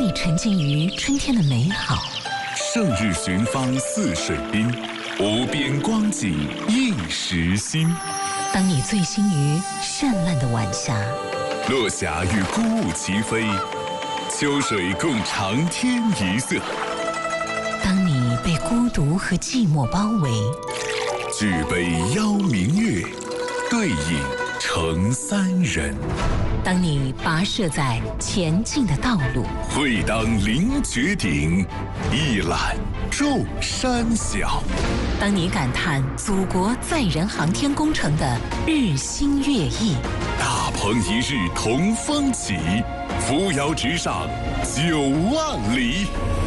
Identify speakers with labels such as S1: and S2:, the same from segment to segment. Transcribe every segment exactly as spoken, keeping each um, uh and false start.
S1: 你沉浸于春天的美好，
S2: 胜日寻芳泗水滨，无边光景映时新。
S1: 当你醉心于绚烂的晚霞，
S2: 落霞与孤鹜齐飞，秋水共长天一色。
S1: 当你被孤独和寂寞包围，
S2: 举杯邀明月，对影成三人。
S1: 当你跋涉在前进的道路，
S2: 会当凌绝顶，一览众山小。
S1: 当你感叹祖国载人航天工程的日新月异，
S2: 大鹏一日同风起，扶摇直上九万里。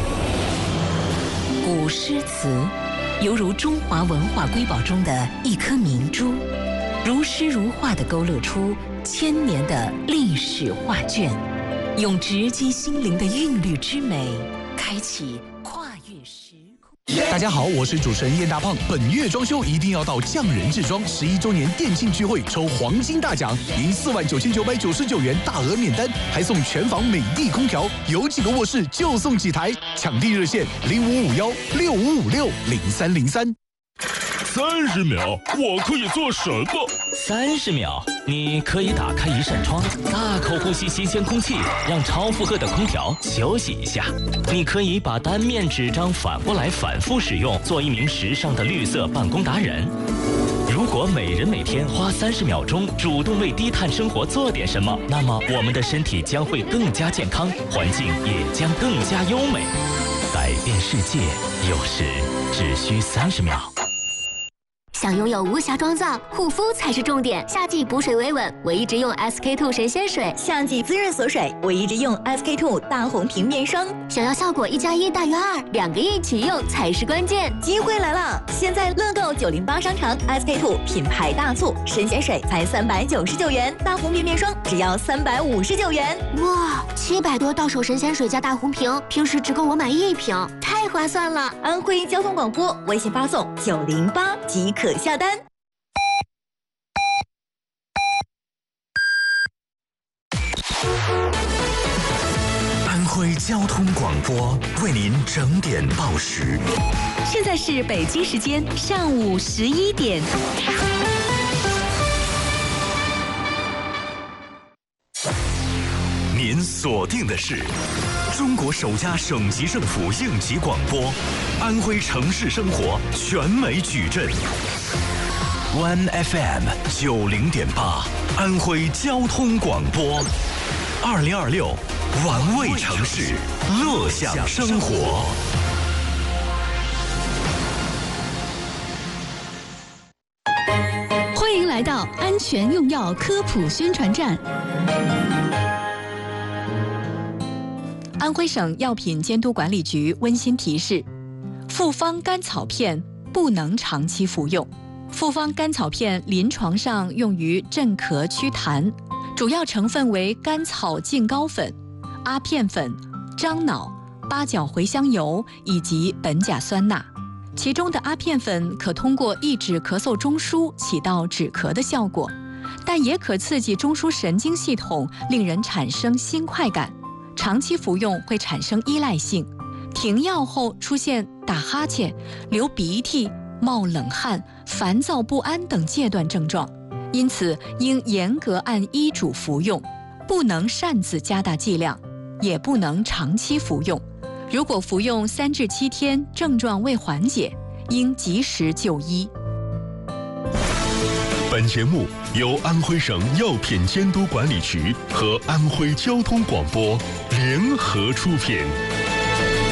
S1: 古诗词犹如中华文化瑰宝中的一颗明珠，如诗如画地勾勒出千年的历史画卷，用直击心灵的韵律之美，开启跨越时空。
S3: 大家好，我是主持人燕大胖。本月装修一定要到匠人制装十一周年店庆聚会，抽黄金大奖，赢四万九千九百九十九元大额免单，还送全房美的空调，有几个卧室就送几台。抢地热线零五五幺六五五六零三零三。
S4: 三十秒，我可以做什么？
S5: 三十秒，你可以打开一扇窗，大口呼吸新鲜空气，让超负荷的空调休息一下。你可以把单面纸张反过来反复使用，做一名时尚的绿色办公达人。如果每人每天花三十秒钟主动为低碳生活做点什么，那么我们的身体将会更加健康，环境也将更加优美。改变世界，有时只需三十秒。
S6: 想拥有无瑕妆造，护肤才是重点。夏季补水维稳，我一直用 S K two 神仙水；
S7: 夏季滋润锁水，我一直用 S K two 大红瓶面霜。
S6: 想要效果一加一大于二，两个一起用才是关键。
S7: 机会来了！现在乐购九零八商城 S K two 品牌大促，神仙水才三百九十九元，大红瓶面霜只要三百五十九元。
S6: 哇，七百多到手神仙水加大红瓶，平时只够我买一瓶，太划算了！
S7: 安徽交通广播微信发送九零八即可下单。
S8: 安徽交通广播为您整点报时。
S9: 现在是北京时间上午十一点。
S8: 您锁定的是中国首家省级政府应急广播，安徽城市生活全美矩阵。One F M 九零点八，安徽交通广播，二零二六，玩味城市，乐享生活。
S9: 欢迎来到安全用药科普宣传站。安徽省药品监督管理局温馨提示：复方甘草片不能长期服用。复方甘草片临床上用于镇咳祛痰，主要成分为甘草净膏粉、阿片粉、樟脑、八角茴香油以及苯甲酸钠。其中的阿片粉可通过抑制咳嗽中枢起到止咳的效果，但也可刺激中枢神经系统，令人产生新快感。长期服用会产生依赖性，停药后出现打哈欠、流鼻涕、冒冷汗、烦躁不安等戒断症状，因此应严格按医嘱服用，不能擅自加大剂量，也不能长期服用。如果服用三至七天症状未缓解，应及时就医。
S4: 本节目由安徽省药品监督管理局和安徽交通广播联合出品。